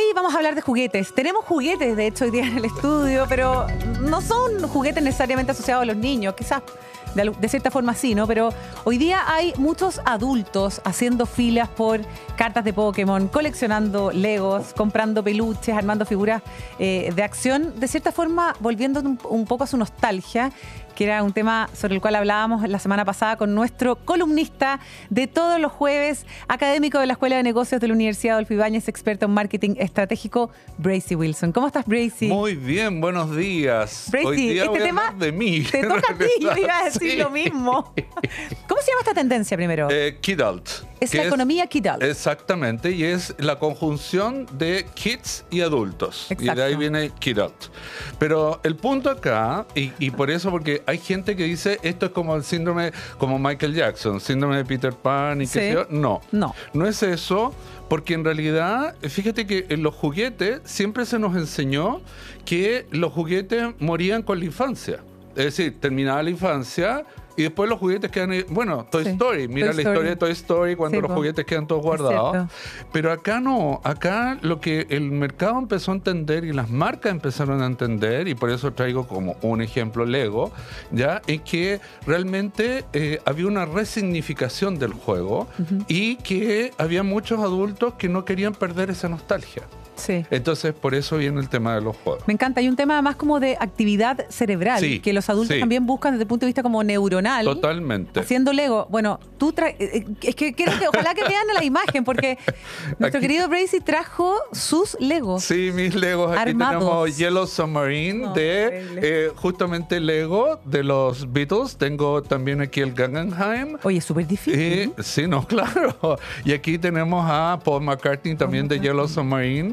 vamos a hablar de juguetes. Tenemos juguetes, de hecho, hoy día en el estudio, pero no son juguetes necesariamente asociados a los niños. Quizás de cierta forma sí, ¿no? Pero hoy día hay muchos adultos haciendo filas por cartas de Pokémon, coleccionando Legos, comprando peluches, armando figuras de acción. De cierta forma, volviendo un poco a su nostalgia, que era un tema sobre el cual hablábamos la semana pasada con nuestro columnista de todos los jueves, académico de la Escuela de Negocios de la Universidad Adolfo Ibáñez, experto en marketing estratégico, Bracy Wilson. ¿Cómo estás, Bracy? Muy bien, buenos días. Bracy, hoy día este voy a tema hablar de mí. te toca a ti, yo iba a decir Sí. lo mismo. ¿Cómo se llama esta tendencia primero? Kidult. Es la economía Kidult. Exactamente, y es la conjunción de kids y adultos. Exacto. Y de ahí viene Kidult. Pero el punto acá, y por eso, porque hay gente que dice esto es como el síndrome, como Michael Jackson, síndrome de Peter Pan y Sí. qué sé yo. No es eso, porque en realidad, fíjate que en los juguetes siempre se nos enseñó que los juguetes morían con la infancia. Es decir, terminaba la infancia y después los juguetes quedan... Bueno, Toy Sí. Story. Mira Toy la Story. historia de Toy Story cuando Sí, los po. juguetes quedan todos guardados. Pero acá no. Acá lo que el mercado empezó a entender y las marcas empezaron a entender, y por eso traigo como un ejemplo Lego, ¿ya? Es que realmente había una resignificación del juego y que había muchos adultos que no querían perder esa nostalgia. Sí. Entonces, por eso viene el tema de los juegos. Me encanta. Hay un tema además como de actividad cerebral, Sí, que los adultos sí. también buscan desde el punto de vista como neuronal. Totalmente. Haciendo Lego. Bueno, tú es que quiero que ojalá que vean la imagen, porque nuestro Aquí- querido Bracy trajo sus Legos. Sí, mis Legos. Aquí Armados. tenemos Yellow Submarine No, de justamente Lego de los Beatles. Tengo también aquí el Guggenheim. Oye, es súper difícil. Sí, no, claro. Y aquí tenemos a Paul McCartney también de Yellow Submarine.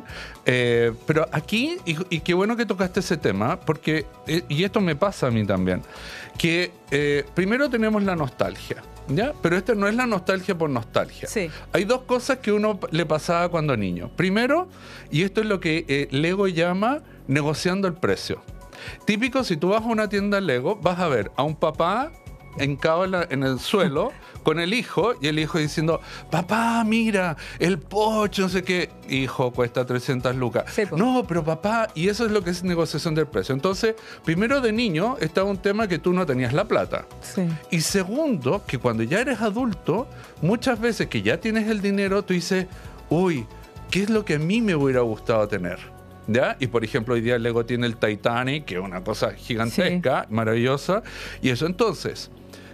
Pero aquí, y qué bueno que tocaste ese tema, porque, y esto me pasa a mí también, que primero tenemos la nostalgia, ¿ya? Pero esta no es la nostalgia por nostalgia. Sí. Hay dos cosas que uno le pasaba cuando niño. Primero, y esto es lo que Lego llama negociando el precio. Típico, si tú vas a una tienda Lego, vas a ver a un papá hincado en el suelo con el hijo, y el hijo diciendo: papá, mira, el Porsche, no sé qué. Hijo, cuesta 300 lucas. Sí, po. No, pero papá, y eso es lo que es negociación del precio. Entonces, primero de niño estaba un tema que tú no tenías la plata. Sí. Y segundo, que cuando ya eres adulto, muchas veces que ya tienes el dinero, tú dices: uy, ¿qué es lo que a mí me hubiera gustado tener? ¿Ya? Y por ejemplo, hoy día Lego tiene el Titanic, que es una cosa gigantesca, maravillosa. Y eso, entonces,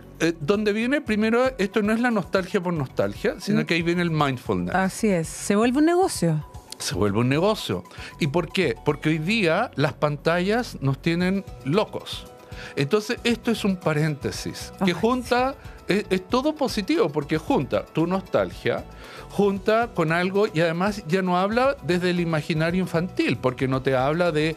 donde viene primero, esto no es la nostalgia por nostalgia, sino que ahí viene el mindfulness. Así es. Se vuelve un negocio. Se vuelve un negocio. ¿Y por qué? Porque hoy día las pantallas nos tienen locos. Entonces, esto es un paréntesis que junta, es todo positivo, porque junta tu nostalgia, junta con algo, y además ya no habla desde el imaginario infantil, porque no te habla de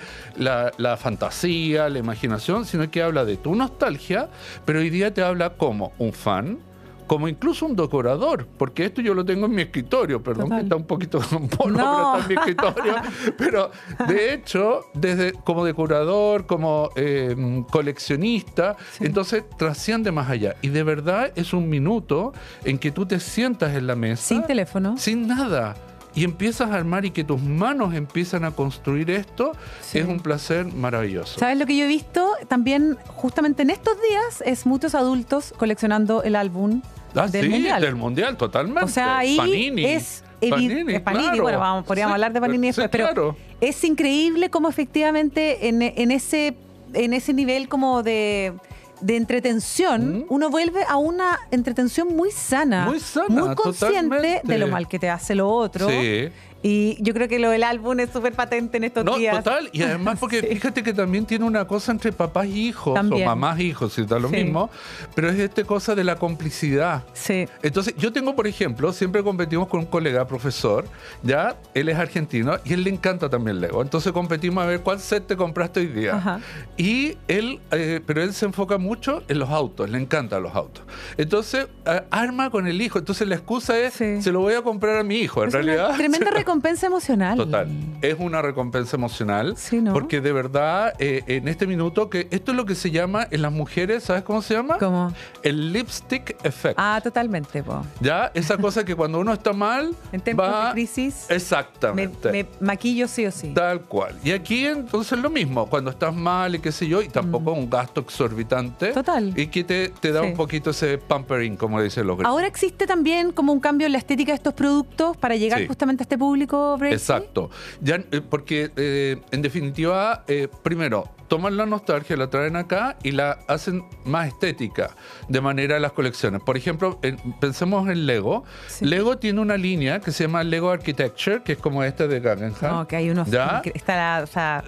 la fantasía, la imaginación, sino que habla de tu nostalgia, pero hoy día te habla como un fan, como incluso un decorador, porque esto yo lo tengo en mi escritorio, perdón. Total. Que está un poquito con polvo, No. pero está en mi escritorio. Pero de hecho, desde como decorador, como coleccionista, Sí. entonces trasciende más allá. Y de verdad es un minuto en que tú te sientas en la mesa. Sin teléfono. Sin nada. Y empiezas a armar y que tus manos empiezan a construir esto, Sí. es un placer maravilloso. ¿Sabes lo que yo he visto también justamente en estos días? Es muchos adultos coleccionando el álbum del Mundial. Del Mundial, totalmente. O sea, ahí Panini. es Panini, Panini, claro. bueno, podríamos hablar de Panini sí, después, pero claro. es increíble cómo efectivamente en ese nivel como de entretención, uno vuelve a una entretención muy sana, Muy sana, muy consciente totalmente. de lo mal que te hace lo otro. Sí. Y yo creo que lo del álbum es súper patente en estos No, días. total, y además porque Sí. fíjate que también tiene una cosa entre papás y hijos, También. o mamás e hijos, si da lo Sí. mismo, pero es esta cosa de la complicidad. Sí. Entonces, yo tengo, por ejemplo, siempre competimos con un colega profesor, ya, él es argentino y él le encanta también Lego. Entonces competimos a ver cuál set te compraste hoy día. Ajá. Y él, pero él se enfoca mucho en los autos, le encantan los autos. Entonces, arma con el hijo. Entonces la excusa es, Sí. se lo voy a comprar a mi hijo, en Es una realidad. tremenda recompensa emocional. Total. Es una recompensa emocional. Sí, ¿no? Porque de verdad, en este minuto, que esto es lo que se llama en las mujeres, ¿sabes cómo se llama? ¿Cómo? El lipstick effect. Ah, totalmente, po. ¿Ya? Esa cosa que cuando uno está mal, En tiempos va... de crisis, Exactamente. me maquillo sí o sí. Tal cual. Y aquí entonces lo mismo, cuando estás mal y qué sé yo, y tampoco un gasto exorbitante. Total. Y que te da Sí. un poquito ese pampering, como dicen los gringos. Ahora existe también como un cambio en la estética de estos productos para llegar Sí. justamente a este público, Bracy. Exacto. Ya, porque en definitiva, primero, toman la nostalgia, la traen acá y la hacen más estética de manera de las colecciones. Por ejemplo, pensemos en Lego. Sí. Lego tiene una línea que se llama Lego Architecture, que es como esta de Guggenheim. No, que hay unos... ¿Ya? Está la, o sea,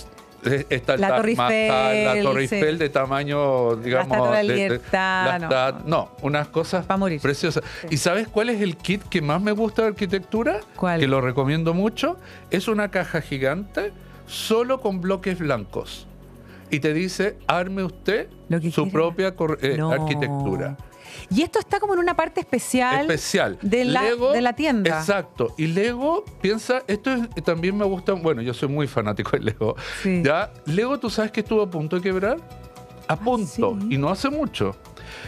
Está el La Taj Torre Mahal, Eiffel, la Torre sí. Eiffel de tamaño, digamos... Estatua de la de- Libertad, no, unas cosas Pa' morir. preciosas. Sí. ¿Y sabes cuál es el kit que más me gusta de arquitectura? ¿Cuál? Que lo recomiendo mucho. Es una caja gigante solo con bloques blancos. Y te dice, arme usted Lo que su quiera. propia No. arquitectura. Y esto está como en una parte especial, Especial. de la tienda. Exacto. Y Lego, piensa, también me gusta, bueno, yo soy muy fanático de Lego. Sí. ¿Ya? Lego, ¿tú sabes que estuvo a punto de quebrar? A punto. sí. Y no hace mucho.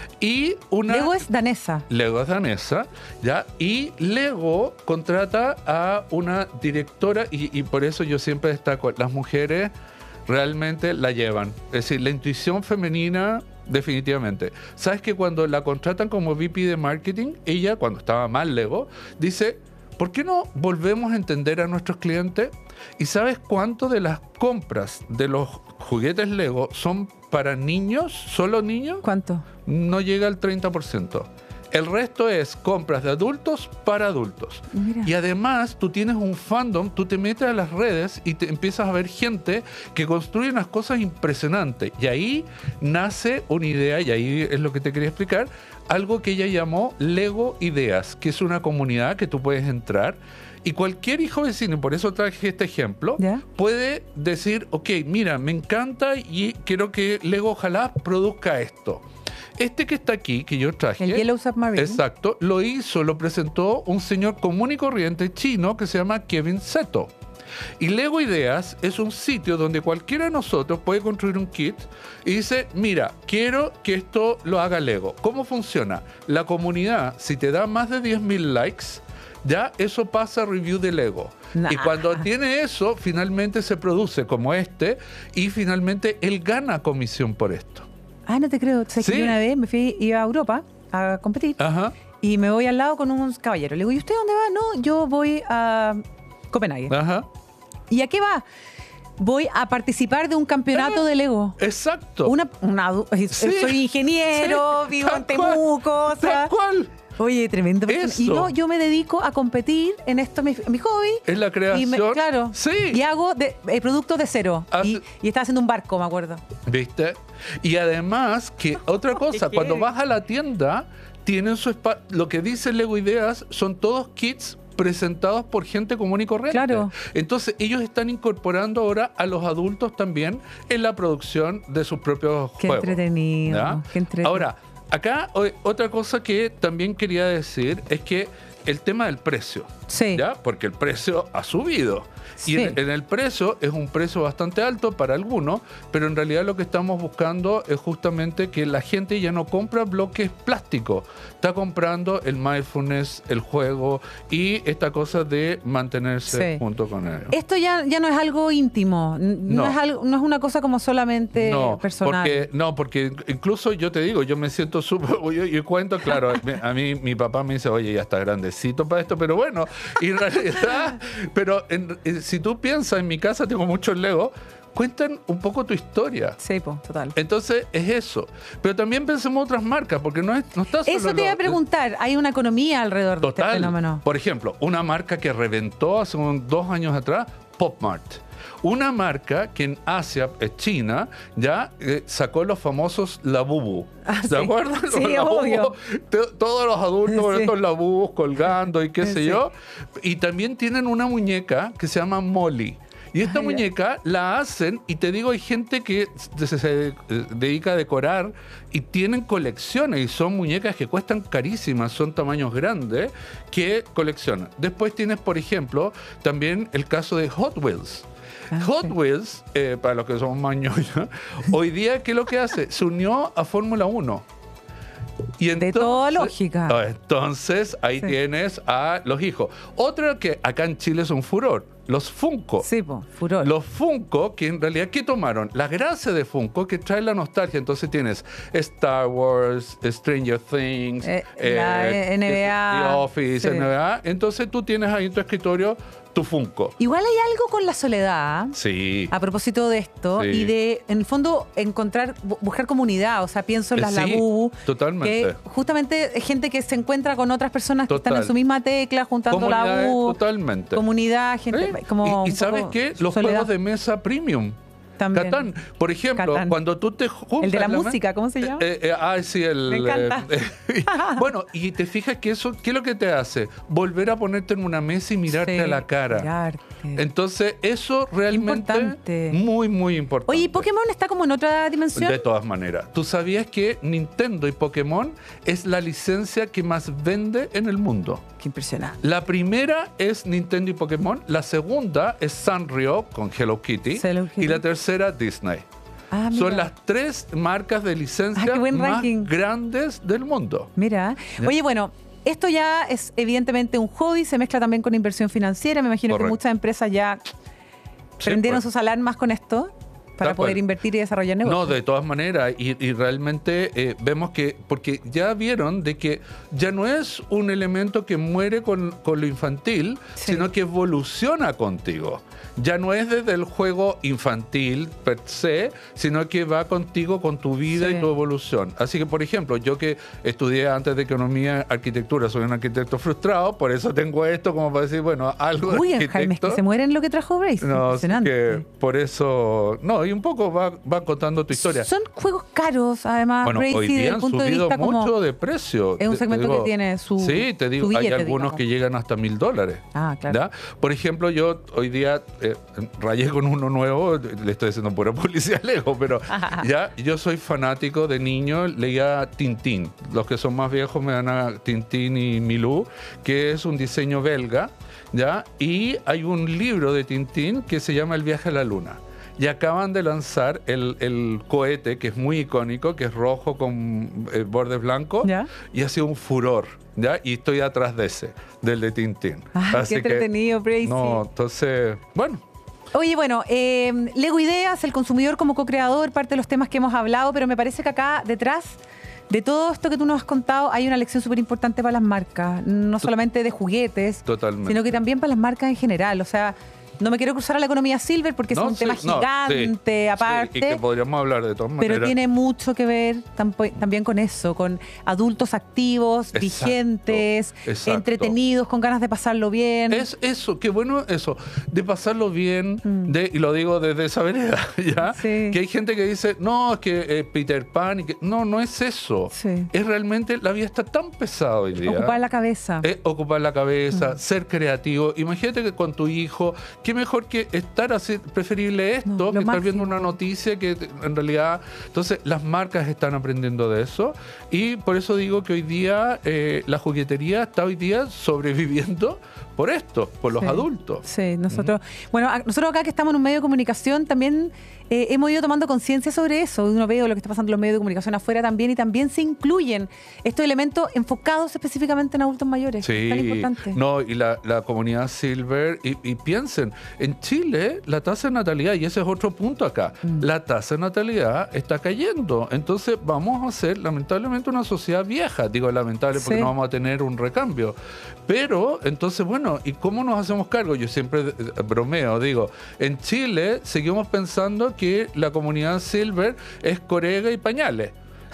Y una... Lego es danesa. Lego es danesa, ¿ya? Y Lego contrata a una directora, y por eso yo siempre destaco, las mujeres realmente la llevan. Es decir, la intuición femenina, definitivamente. ¿Sabes que cuando la contratan como VP de marketing, ella, cuando estaba mal Lego, dice, ¿por qué no volvemos a entender a nuestros clientes? ¿Y sabes cuánto de las compras de los juguetes Lego son para niños, solo niños? ¿Cuánto? No llega al 30%. El resto es compras de adultos para adultos. Mira. Y además tú tienes un fandom, tú te metes a las redes y te empiezas a ver gente que construye unas cosas impresionantes. Y ahí nace una idea, y ahí es lo que te quería explicar, algo que ella llamó Lego Ideas, que es una comunidad que tú puedes entrar y cualquier hijo vecino, y por eso traje este ejemplo, ¿Ya? puede decir, ok, mira, me encanta y quiero que Lego ojalá produzca esto. Este que está aquí, que yo traje, El Yellow Submarine. exacto, lo presentó un señor común y corriente chino que se llama Kevin Seto. Y Lego Ideas es un sitio donde cualquiera de nosotros puede construir un kit y dice, mira, quiero que esto lo haga Lego. ¿Cómo funciona? La comunidad, si te da más de 10.000 likes, ya eso pasa a review de Lego. Nah. Y cuando tiene eso, finalmente se produce como este y finalmente él gana comisión por esto. Ah, no te creo. ¿Sabes que Sí. yo una vez iba a Europa a competir Ajá, y me voy al lado con un caballero. Le digo, ¿y usted dónde va? No, yo voy a Copenhague. ajá. ¿Y a qué va? Voy a participar de un campeonato de Lego. Exacto. Sí. Soy ingeniero, Sí, vivo en tal cual, Temuco, o sea, Tal cual. oye, tremendo. Eso. Y no, yo me dedico a competir en esto, mi hobby. Es la creación. Claro. Sí. Y hago productos de cero. Hace- Y estaba haciendo un barco, me acuerdo. ¿Viste? Y además, que otra cosa, qué cuando heavy. vas a la tienda, tienen su espacio. Lo que dice Lego Ideas son todos kits presentados por gente común y corriente. Claro. Entonces, ellos están incorporando ahora a los adultos también en la producción de sus propios Qué juegos. entretenido. ¿Ya? Qué entretenido. Ahora, acá otra cosa que también quería decir es que el tema del precio. Sí. ¿Ya? Porque el precio ha subido. Y Sí. en el precio es un precio bastante alto para algunos, pero en realidad lo que estamos buscando es justamente que la gente ya no compra bloques plásticos, está comprando el mindfulness, el juego y esta cosa de mantenerse Sí. junto con ellos. Esto ya no es algo íntimo, No. no es una cosa como solamente personal. Porque incluso yo te digo, yo me siento súper orgulloso y cuento, claro, a mí mi papá me dice, oye, ya está grandecito para esto, pero bueno, y en realidad, si tú piensas, en mi casa tengo muchos Lego, cuentan un poco tu historia. Sí, total. Entonces es eso. Pero también pensemos otras marcas, porque no está solo Eso te iba a preguntar, hay una economía alrededor de este Total. fenómeno. Por ejemplo, una marca que reventó hace unos 2 años atrás, PopMart. Una marca que en Asia, China, ya sacó los famosos Labubu. Ah, ¿Se sí. acuerdan? Sí, Los Labubu. obvio. Todos los adultos con Sí. estos Labubus colgando y qué sé Sí. yo. Y también tienen una muñeca que se llama Molly. Y esta muñeca la hacen, y te digo, hay gente que se dedica a decorar y tienen colecciones, y son muñecas que cuestan carísimas, son tamaños grandes, que coleccionan. Después tienes, por ejemplo, también el caso de Hot Wheels. Hot Wheels, para los que somos más ñoños, hoy día, ¿qué es lo que hace? Se unió a Fórmula 1. Y entonces, de toda lógica. Entonces, ahí tienes a los hijos. Otra que acá en Chile es un furor, los Funko. Sí, furor. Los Funko, que en realidad, ¿qué tomaron? La gracia de Funko, que trae la nostalgia. Entonces tienes Star Wars, Stranger Things, la NBA, The Office, NBA. Entonces tú tienes ahí en tu escritorio tu Funko. Igual hay algo con la soledad. Sí. A propósito de esto, y de, en el fondo, buscar comunidad. O sea, pienso en las Labubu. Totalmente. Que justamente es gente que se encuentra con otras personas que están en su misma tecla, juntando Labubu. Totalmente. Comunidad, gente. Como y ¿sabes qué? Los soledad. juegos de mesa premium. También. Catán, por ejemplo, Catán. Cuando tú te juntas... El de la música, ¿cómo se llama? Sí, Me encanta. Bueno, y te fijas que eso, ¿qué es lo que te hace? Volver a ponerte en una mesa y mirarte a la cara. Mirarte. Entonces, eso realmente Importante. Muy, muy importante. Oye, ¿y Pokémon está como en otra dimensión? De todas maneras. ¿Tú sabías que Nintendo y Pokémon es la licencia que más vende en el mundo? Qué impresionante. La primera es Nintendo y Pokémon, la segunda es Sanrio con Hello Kitty, y la tercera Disney. Son las 3 marcas de licencia más grandes del mundo. Mira. Oye, bueno, esto ya es evidentemente un hobby, se mezcla también con inversión financiera. Me imagino que muchas empresas ya prendieron sus alarmas con esto para poder invertir y desarrollar negocios. No, de todas maneras, y realmente vemos que, porque ya vieron de que ya no es un elemento que muere con lo infantil, sino que evoluciona contigo. Ya no es desde el juego infantil per se, sino que va contigo con tu vida y tu evolución. Así que, por ejemplo, yo que estudié antes de economía, arquitectura, soy un arquitecto frustrado, por eso tengo esto como para decir, bueno, algo de arquitecto. Jaime, es que se mueren lo que trajo Bracy. No, que por eso... No, y un poco va contando tu historia. Son juegos caros, además, bueno, Bracy, hoy día desde el han punto de subido vista mucho como... de precio. Es un segmento que tiene su Sí, te digo, billete, hay algunos que llegan hasta $1,000. Ah, claro. ¿Ya? Por ejemplo, yo hoy día rayé con uno nuevo, le estoy haciendo pura publicidad Lego, pero ya yo soy fanático de niño, leía Tintín. Los que son más viejos me dan a Tintín y Milou, que es un diseño belga, ¿ya? Y hay un libro de Tintín que se llama El viaje a la luna. Y acaban de lanzar el cohete, que es muy icónico, que es rojo con bordes blancos, y ha sido un furor, ¿ya? Y estoy atrás de ese, del de Tintín. Así qué entretenido, Bracy. No, entonces, bueno. Oye, bueno, Lego Ideas, el consumidor como co-creador, parte de los temas que hemos hablado, pero me parece que acá detrás de todo esto que tú nos has contado hay una lección súper importante para las marcas, no solamente de juguetes, sino que también para las marcas en general. O sea, no me quiero cruzar a la economía silver porque es un tema gigante aparte. Y que podríamos hablar de todas maneras. Pero tiene mucho que ver también con eso, con adultos activos, vigentes, entretenidos, con ganas de pasarlo bien. Es eso, qué bueno eso, de pasarlo bien, y lo digo desde esa vereda, ¿ya? Que hay gente que dice, no, es que Peter Pan, no es eso. Es realmente, la vida está tan pesada hoy día. Ocupar la cabeza. Ocupar la cabeza, ser creativo. Imagínate que con tu hijo... Qué mejor que estar así, preferible esto, que estar viendo una noticia que en realidad... Entonces, las marcas están aprendiendo de eso y por eso digo que hoy día la juguetería está hoy día sobreviviendo por esto, por los adultos. Sí, nosotros... Bueno, nosotros acá que estamos en un medio de comunicación también hemos ido tomando conciencia sobre eso. Uno ve lo que está pasando en los medios de comunicación afuera también y también se incluyen estos elementos enfocados específicamente en adultos mayores. Sí, tan importante. No, y la comunidad Silver, y piensen, en Chile la tasa de natalidad, y ese es otro punto acá, la tasa de natalidad está cayendo. Entonces vamos a ser lamentablemente una sociedad vieja. Digo lamentable porque no vamos a tener un recambio. Pero entonces, bueno, ¿y cómo nos hacemos cargo? Yo siempre bromeo, digo, en Chile seguimos pensando que la comunidad Silver es corega y pañales.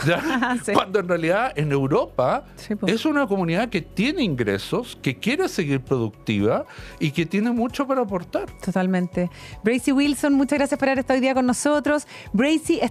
Cuando en realidad en Europa es una comunidad que tiene ingresos, que quiere seguir productiva y que tiene mucho para aportar. Totalmente. Bracy Wilson, muchas gracias por haber estado hoy día con nosotros. Bracy está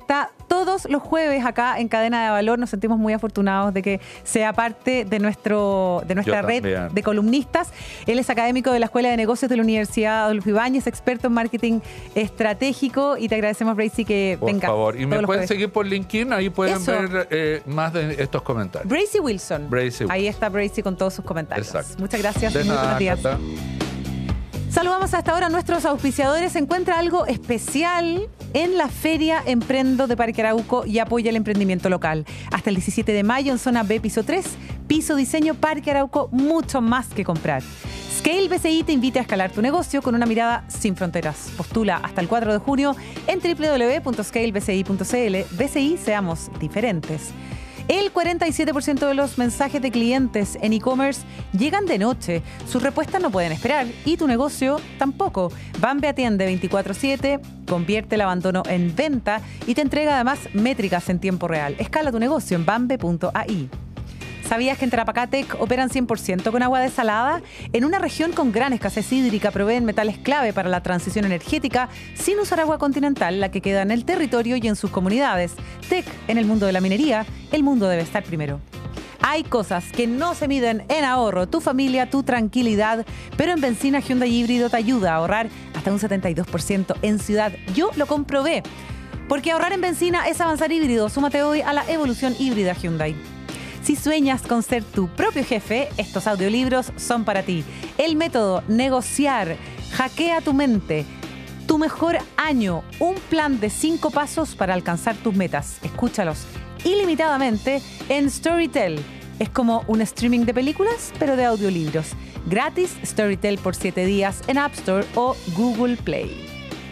todos los jueves acá en Cadena de Valor. Nos sentimos muy afortunados de que sea parte de nuestra red de columnistas. Él es académico de la Escuela de Negocios de la Universidad Adolfo Ibáñez, experto en marketing estratégico, y te agradecemos, Bracy, que venga. Por favor, y me pueden jueves seguir por LinkedIn, ahí pueden ver más de estos comentarios. Bracy Wilson. Ahí está Bracy con todos sus comentarios. Exacto. Muchas gracias. De muy nada, buenos días. Cata. Saludamos hasta ahora a nuestros auspiciadores. Se encuentra algo especial en la Feria Emprendo de Parque Arauco y apoya el emprendimiento local. Hasta el 17 de mayo en zona B, piso 3, piso diseño Parque Arauco, mucho más que comprar. Scale BCI te invita a escalar tu negocio con una mirada sin fronteras. Postula hasta el 4 de junio en www.scalebci.cl. BCI, seamos diferentes. El 47% de los mensajes de clientes en e-commerce llegan de noche. Sus respuestas no pueden esperar y tu negocio tampoco. Bambe atiende 24/7, convierte el abandono en venta y te entrega además métricas en tiempo real. Escala tu negocio en bambe.ai. ¿Sabías que en Tarapacá operan 100% con agua desalada? En una región con gran escasez hídrica proveen metales clave para la transición energética sin usar agua continental, la que queda en el territorio y en sus comunidades. TEC, en el mundo de la minería, el mundo debe estar primero. Hay cosas que no se miden en ahorro, tu familia, tu tranquilidad, pero en Benzina Hyundai Híbrido te ayuda a ahorrar hasta un 72% en ciudad. Yo lo comprobé, porque ahorrar en benzina es avanzar híbrido. Súmate hoy a la evolución híbrida Hyundai. Si sueñas con ser tu propio jefe, estos audiolibros son para ti. El método Negociar, Hackea tu mente, Tu mejor año, un plan de 5 pasos para alcanzar tus metas. Escúchalos ilimitadamente en Storytel. Es como un streaming de películas, pero de audiolibros. Gratis Storytel por 7 días en App Store o Google Play.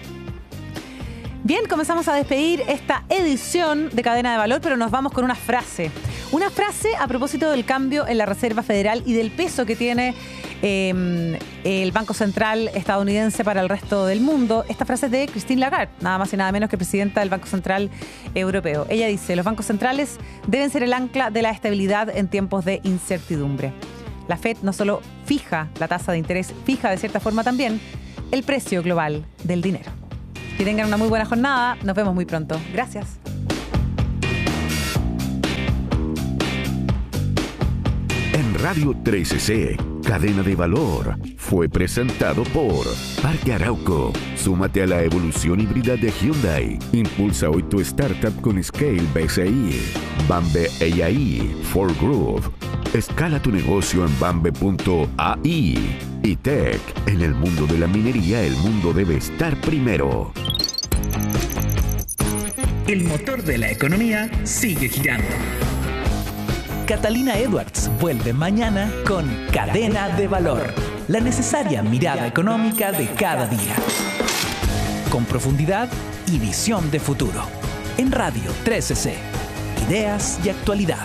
Bien, comenzamos a despedir esta edición de Cadena de Valor, pero nos vamos con una frase. Una frase a propósito del cambio en la Reserva Federal y del peso que tiene el Banco Central estadounidense para el resto del mundo. Esta frase es de Christine Lagarde, nada más y nada menos que presidenta del Banco Central Europeo. Ella dice: los bancos centrales deben ser el ancla de la estabilidad en tiempos de incertidumbre. La Fed no solo fija la tasa de interés, fija de cierta forma también el precio global del dinero. Que tengan una muy buena jornada. Nos vemos muy pronto. Gracias. En Radio 13C, Cadena de Valor, fue presentado por Parque Arauco. Súmate a la evolución híbrida de Hyundai. Impulsa hoy tu startup con Scale BCI. Bambe AI, For Groove. Escala tu negocio en bambe.ai. Y TEC, en el mundo de la minería, el mundo debe estar primero. El motor de la economía sigue girando. Catalina Edwards vuelve mañana con Cadena de Valor, la necesaria mirada económica de cada día. Con profundidad y visión de futuro. En Radio 13C. Ideas y actualidad.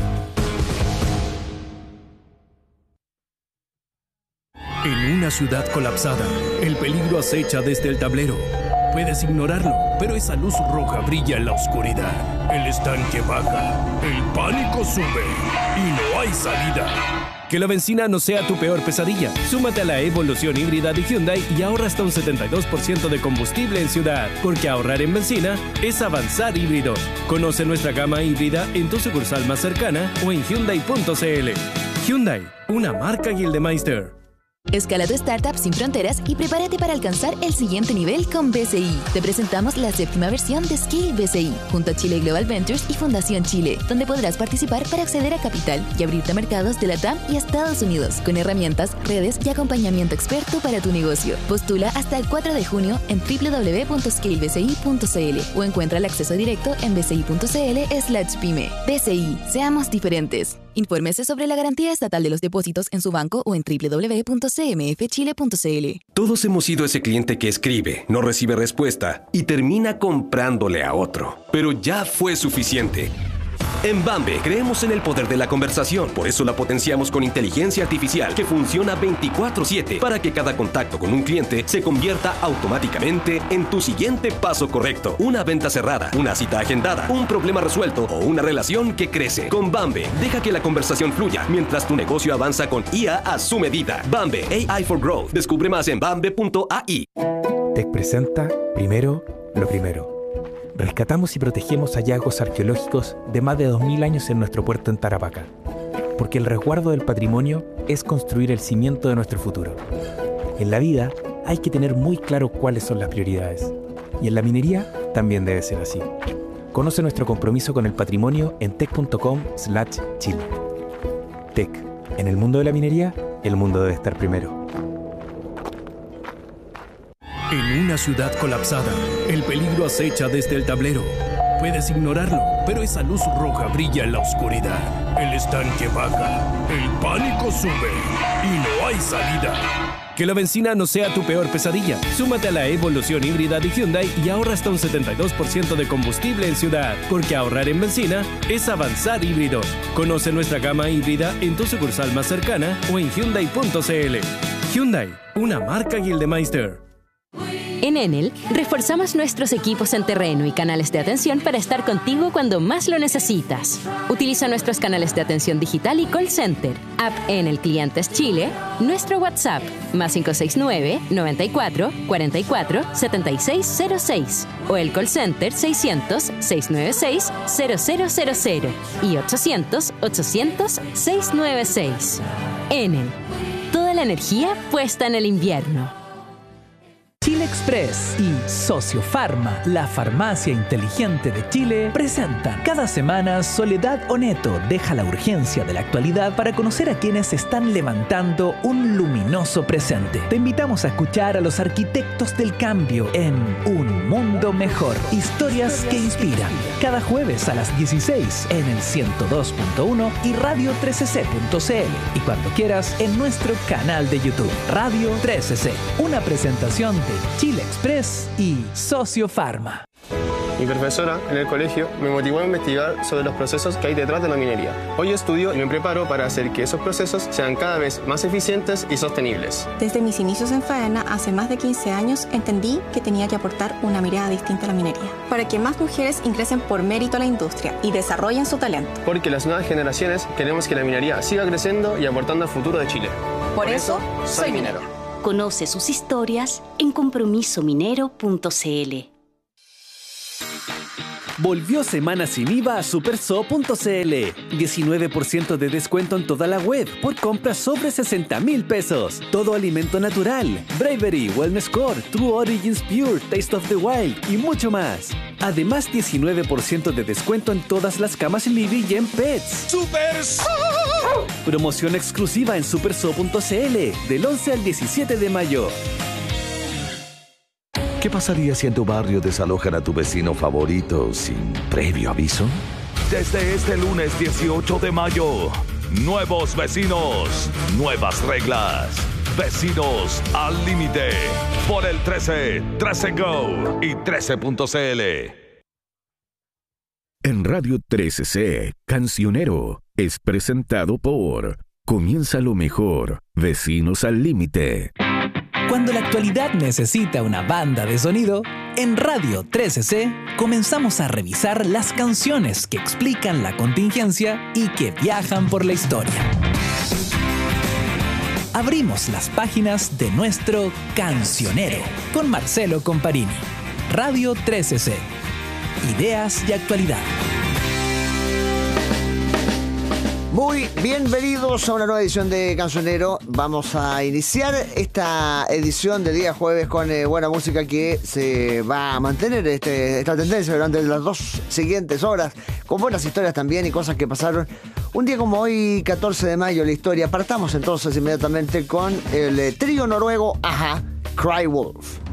En una ciudad colapsada, el peligro acecha desde el tablero. Puedes ignorarlo, pero esa luz roja brilla en la oscuridad. El estanque baja, el pánico sube y no hay salida. Que la benzina no sea tu peor pesadilla. Súmate a la evolución híbrida de Hyundai y ahorra hasta un 72% de combustible en ciudad. Porque ahorrar en benzina es avanzar híbrido. Conoce nuestra gama híbrida en tu sucursal más cercana o en Hyundai.cl. Hyundai, una marca Gildemeister. Escala tu startup sin fronteras y prepárate para alcanzar el siguiente nivel con BCI. Te presentamos la 7ª versión de Scale BCI, junto a Chile Global Ventures y Fundación Chile, donde podrás participar para acceder a capital y abrirte a mercados de LATAM y Estados Unidos, con herramientas, redes y acompañamiento experto para tu negocio. Postula hasta el 4 de junio en www.scalebci.cl o encuentra el acceso directo en bci.cl/pyme. BCI, seamos diferentes. Infórmese sobre la garantía estatal de los depósitos en su banco o en www.cmfchile.cl. Todos hemos sido ese cliente que escribe, no recibe respuesta y termina comprándole a otro. Pero ya fue suficiente. En Bambe creemos en el poder de la conversación, por eso la potenciamos con inteligencia artificial que funciona 24/7 para que cada contacto con un cliente se convierta automáticamente en tu siguiente paso correcto. Una venta cerrada, una cita agendada, un problema resuelto o una relación que crece. Con Bambe, deja que la conversación fluya mientras tu negocio avanza con IA a su medida. Bambe, AI for Growth. Descubre más en bambe.ai. TEC presenta Primero lo Primero. rescatamos y protegemos hallazgos arqueológicos de más de 2000 años en nuestro puerto en Tarapacá. Porque el resguardo del patrimonio es construir el cimiento de nuestro futuro. En la vida hay que tener muy claro cuáles son las prioridades. Y en la minería también debe ser así. Conoce nuestro compromiso con el patrimonio en tec.com/Chile. Tec. En el mundo de la minería, el mundo debe estar primero. En una ciudad colapsada, el peligro acecha desde el tablero. Puedes ignorarlo, pero esa luz roja brilla en la oscuridad. El estanque baja, el pánico sube y no hay salida. Que la benzina no sea tu peor pesadilla. Súmate a la evolución híbrida de Hyundai y ahorra hasta un 72% de combustible en ciudad. Porque ahorrar en benzina es avanzar híbrido. Conoce nuestra gama híbrida en tu sucursal más cercana o en Hyundai.cl. Hyundai, una marca Gildemeister. En Enel, reforzamos nuestros equipos en terreno y canales de atención para estar contigo cuando más lo necesitas. Utiliza nuestros canales de atención digital y call center, app Enel Clientes Chile, nuestro WhatsApp, más 569 94 44 7606 o el call center 600 696 0000 y 800 800 696. Enel, toda la energía puesta en el invierno. Chile Express y Sociopharma, la farmacia inteligente de Chile, presentan cada semana Soledad Oneto deja la urgencia de la actualidad para conocer a quienes están levantando un luminoso presente. Te invitamos a escuchar a los arquitectos del cambio en Un Mundo Mejor, historias que inspiran. Cada jueves a las 16 en el 102.1 y radio13c.cl y cuando quieras en nuestro canal de YouTube, Radio 13C, una presentación de Chile Express y Sociopharma. Mi profesora en el colegio me motivó a investigar sobre los procesos que hay detrás de la minería. Hoy estudio y me preparo para hacer que esos procesos sean cada vez más eficientes y sostenibles. Desde mis inicios en faena, hace más de 15 años, entendí que tenía que aportar una mirada distinta a la minería, para que más mujeres ingresen por mérito a la industria y desarrollen su talento. Porque las nuevas generaciones queremos que la minería siga creciendo y aportando al futuro de Chile. Por eso, soy minero. Conoce sus historias en compromisominero.cl. Volvió Semana Sin IVA a superso.cl. 19% de descuento en toda la web por compras sobre 60,000 pesos. Todo alimento natural, Bravery, Wellness Core, True Origins Pure, Taste of the Wild y mucho más. Además, 19% de descuento en todas las camas Libby y en Pets. ¡Superso! Promoción exclusiva en superso.cl del 11 al 17 de mayo. ¿Qué pasaría si en tu barrio desalojan a tu vecino favorito sin previo aviso? Desde este lunes 18 de mayo, nuevos vecinos, nuevas reglas. Vecinos al límite. Por el 13, 13 Go y 13.cl. En Radio 13C, Cancionero es presentado por Comienza lo mejor, Vecinos al límite. Cuando la actualidad necesita una banda de sonido, en Radio 13C comenzamos a revisar las canciones que explican la contingencia y que viajan por la historia. Abrimos las páginas de nuestro Cancionero con Marcelo Comparini. Radio 13C. Ideas y actualidad. Muy bienvenidos a una nueva edición de Cancionero. Vamos a iniciar esta edición del día jueves con buena música que se va a mantener esta tendencia durante las 2 siguientes horas, con buenas historias también y cosas que pasaron un día como hoy, 14 de mayo, la historia. Partamos entonces inmediatamente con el trío noruego a-ha, Cry Wolf.